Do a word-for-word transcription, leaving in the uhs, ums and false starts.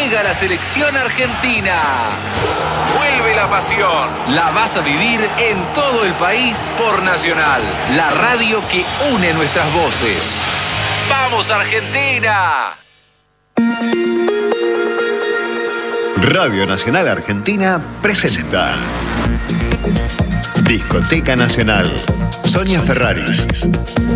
Juega la selección argentina. Vuelve la pasión. La vas a vivir en todo el país por Nacional, la radio que une nuestras voces. ¡Vamos, Argentina! Radio Nacional Argentina presenta Discoteca Nacional. Sonia Ferraris.